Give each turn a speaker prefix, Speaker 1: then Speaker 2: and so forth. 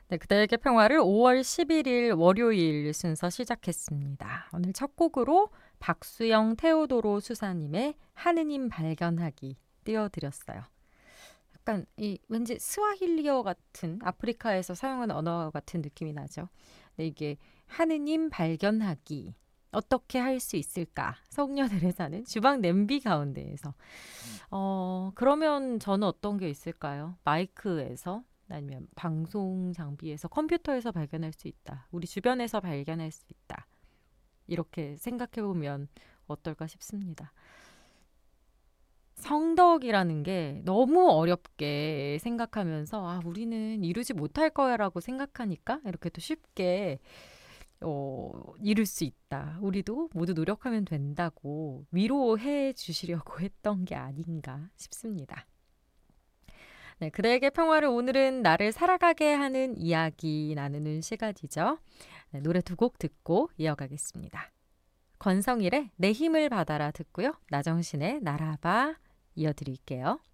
Speaker 1: 네, 그대에게 평화를 5월 11일 월요일 순서 시작했습니다. 오늘 첫 곡으로 박수영 테오도로 수사님의 하느님 발견하기 띄워드렸어요. 약간 이 왠지 스와힐리어 같은 아프리카에서 사용하는 언어 같은 느낌이 나죠. 근데 이게 하느님 발견하기 어떻게 할 수 있을까? 성년을 사는 주방 냄비 가운데에서 그러면 저는 어떤 게 있을까요? 마이크에서 아니면 방송 장비에서 컴퓨터에서 발견할 수 있다. 우리 주변에서 발견할 수 있다. 이렇게 생각해 보면 어떨까 싶습니다. 성덕이라는 게 너무 어렵게 생각하면서 우리는 이루지 못할 거야라고 생각하니까 이렇게 또 쉽게 이룰 수 있다. 우리도 모두 노력하면 된다고 위로해 주시려고 했던 게 아닌가 싶습니다. 네, 그대에게 평화를 오늘은 나를 살아가게 하는 이야기 나누는 시간이죠. 네, 노래 두 곡 듣고 이어가겠습니다. 권성일의 내 힘을 받아라 듣고요. 나정신의 날아봐 이어드릴게요.